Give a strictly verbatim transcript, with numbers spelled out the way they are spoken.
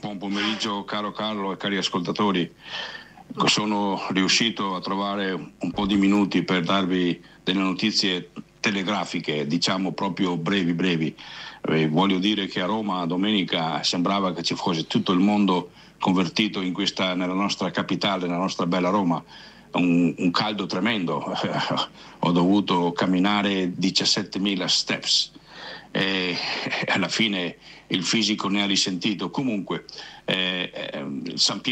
Buon pomeriggio caro Carlo e cari ascoltatori. Sono riuscito a trovare un po' di minuti per darvi delle notizie telegrafiche, diciamo proprio brevi brevi. Eh, voglio dire che a Roma domenica sembrava che ci fosse tutto il mondo convertito in questa, nella nostra capitale, nella nostra bella Roma. Un, un caldo tremendo. Ho dovuto camminare diciassettemila steps e alla fine il fisico ne ha risentito. Comunque eh, eh, San Pietro